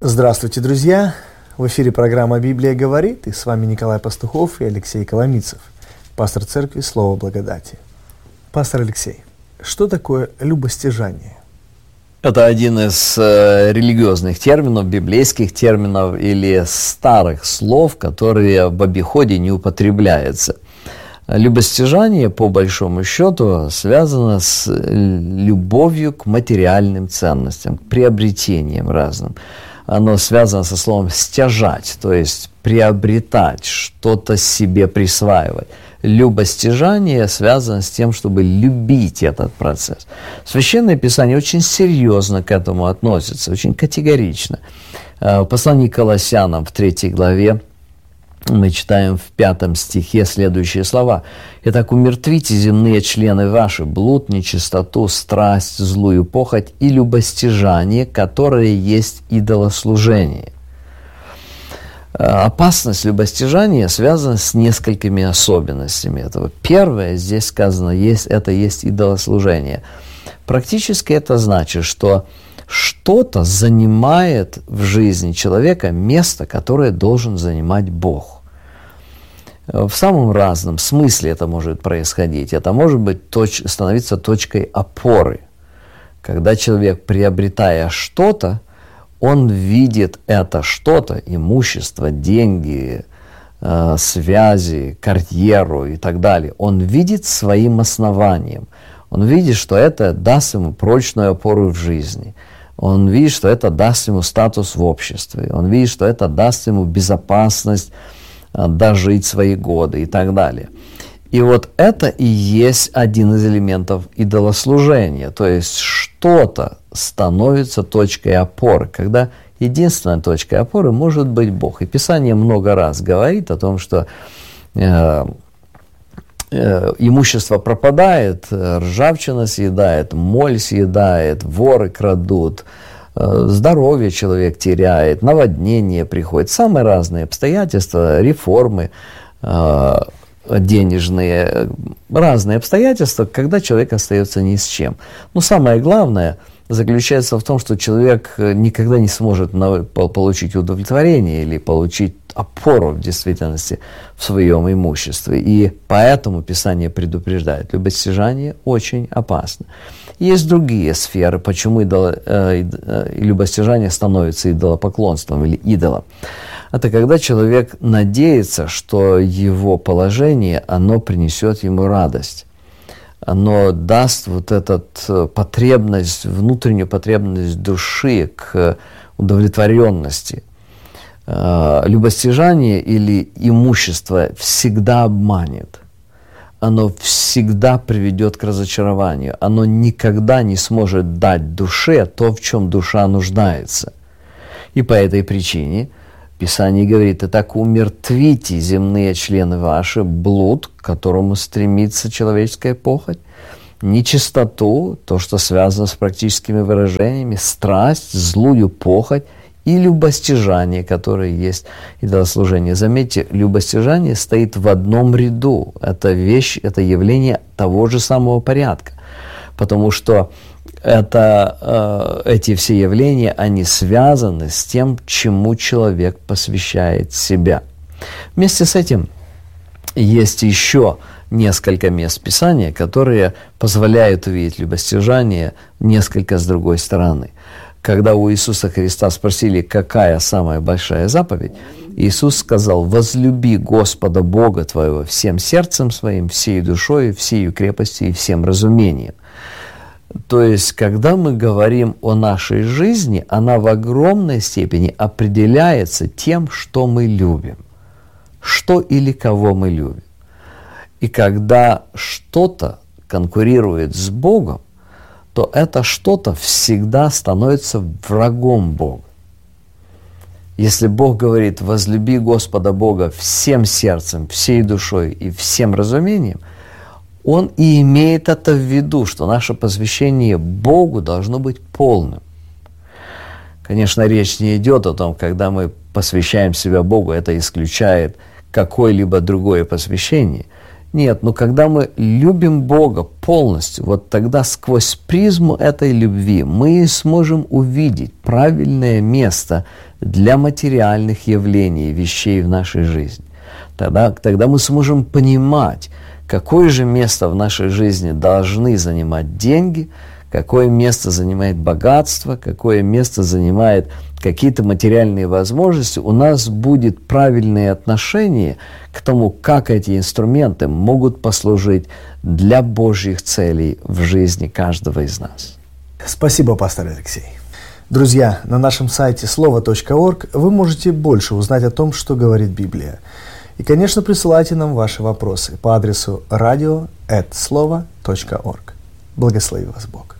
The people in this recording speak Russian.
Здравствуйте, друзья! В эфире программа «Библия говорит», и с вами Николай Пастухов и Алексей Коломицев, пастор церкви «Слово благодати». Пастор Алексей, что такое любостяжание? Это один из религиозных терминов, библейских терминов или старых слов, которые в обиходе не употребляются. Любостяжание, по большому счету, связано с любовью к материальным ценностям, к приобретениям разным. Оно связано со словом «стяжать», то есть приобретать, что-то себе присваивать. Любостяжание связано с тем, чтобы любить этот процесс. Священное Писание очень серьезно к этому относится, очень категорично. В послании к Колоссянам в 3 главе мы читаем в 5 стихе следующие слова. «Итак, умертвите земные члены ваши, блуд, нечистоту, страсть, злую похоть и любостяжание, которые есть идолослужение». Опасность любостяжания связана с несколькими особенностями этого. Первое, здесь сказано, это есть идолослужение. Практически это значит, что что-то занимает в жизни человека место, которое должен занимать Бог. В самом разном смысле это может происходить. Это может быть становиться точкой опоры. Когда человек, приобретая что-то, он видит это что-то, имущество, деньги, связи, карьеру и так далее. Он видит своим основанием. Он видит, что это даст ему прочную опору в жизни. Он видит, что это даст ему статус в обществе. Он видит, что это даст ему безопасность дожить свои годы и так далее. И вот это и есть один из элементов идолослужения. То есть что-то становится точкой опоры, когда единственной точкой опоры может быть Бог. И Писание много раз говорит о том, что имущество пропадает, ржавчина съедает, моль съедает, воры крадут, здоровье человек теряет, наводнение приходит, самые разные обстоятельства, реформы денежные, разные обстоятельства, когда человек остается ни с чем. Но самое главное заключается в том, что человек никогда не сможет получить удовлетворение или получить опору в действительности в своем имуществе. И поэтому Писание предупреждает, любостяжание очень опасно. Есть другие сферы, почему любостяжание становится идолопоклонством или идолом. Это когда человек надеется, что его положение, оно принесет ему радость. Оно даст вот эту потребность, внутреннюю потребность души к удовлетворенности. Любостяжание или имущество всегда обманет. Оно всегда приведет к разочарованию. Оно никогда не сможет дать душе то, в чем душа нуждается. И по этой причине Писание говорит: «Итак, умертвите земные члены ваши, блуд, к которому стремится человеческая похоть, нечистоту, то, что связано с практическими выражениями, страсть, злую похоть и любостяжание, которое есть идолослужение». Заметьте, любостяжание стоит в одном ряду. Это вещь, это явление того же самого порядка. Потому что эти все явления, они связаны с тем, чему человек посвящает себя. Вместе с этим есть еще несколько мест Писания, которые позволяют увидеть любостяжание несколько с другой стороны. Когда у Иисуса Христа спросили, какая самая большая заповедь, Иисус сказал: «Возлюби Господа Бога твоего всем сердцем своим, всей душой, всею крепостью и всем разумением». То есть, когда мы говорим о нашей жизни, она в огромной степени определяется тем, что мы любим, что или кого мы любим. И когда что-то конкурирует с Богом, то это что-то всегда становится врагом Бога. Если Бог говорит: «Возлюби Господа Бога всем сердцем, всей душой и всем разумением», Он и имеет это в виду, что наше посвящение Богу должно быть полным. Конечно, речь не идет о том, когда мы посвящаем себя Богу, это исключает какое-либо другое посвящение. Нет, но когда мы любим Бога полностью, вот тогда сквозь призму этой любви мы сможем увидеть правильное место для материальных явлений, вещей в нашей жизни. Тогда мы сможем понимать, какое же место в нашей жизни должны занимать деньги, какое место занимает богатство, какое место занимает какие-то материальные возможности. У нас будет правильное отношение к тому, как эти инструменты могут послужить для Божьих целей в жизни каждого из нас. Спасибо, пастор Алексей. Друзья, на нашем сайте слово.орг вы можете больше узнать о том, что говорит Библия. И, конечно, присылайте нам ваши вопросы по адресу radio@slovo.org. Благослови вас Бог.